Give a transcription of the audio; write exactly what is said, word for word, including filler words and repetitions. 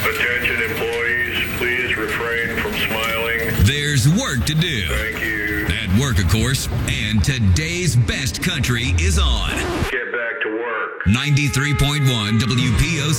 Attention employees, please refrain from smiling. There's work to do. Thank you. At work, of course. And today's best country is on. Get back to work. ninety-three point one W P O C.